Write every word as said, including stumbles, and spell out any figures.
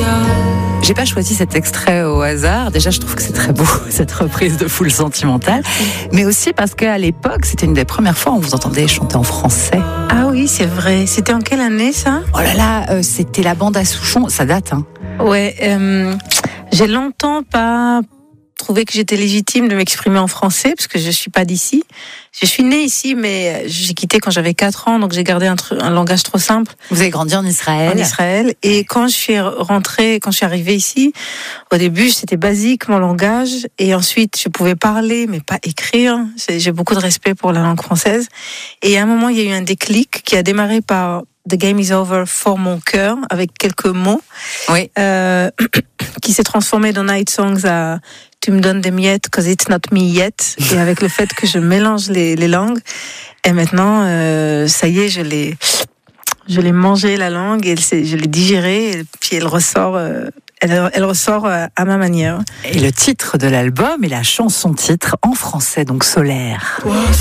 J'ai pas choisi cet extrait au hasard. Déjà, je trouve que c'est très beau, cette reprise de Foule Sentimentale. Mais aussi parce qu'à l'époque, c'était une des premières fois où on vous entendait chanter en français. Ah oui, c'est vrai. C'était en quelle année, ça ? Oh là là, euh, c'était la bande à Souchon. Ça date, hein. Ouais, euh, j'ai longtemps pas trouvé que j'étais légitime de m'exprimer en français, parce que je suis pas d'ici. Je suis née ici, mais j'ai quitté quand j'avais quatre ans, donc j'ai gardé un, tr- un langage trop simple. Vous avez grandi en Israël. En Israël. Et quand je suis rentrée, quand je suis arrivée ici, au début, c'était basique, mon langage. Et ensuite, je pouvais parler, mais pas écrire. J'ai, j'ai beaucoup de respect pour la langue française. Et à un moment, il y a eu un déclic qui a démarré par The Game is Over for mon cœur, avec quelques mots. Oui. Euh, qui s'est transformé dans Night Songs à Tu me donnes des miettes, cause it's not me yet. Et avec le fait que je mélange les, les langues. Et maintenant, euh, ça y est, je l'ai, je l'ai mangé la langue, et je l'ai digérée, et puis elle ressort, euh, elle, elle ressort à ma manière. Et le titre de l'album est la chanson titre en français, donc Solaire.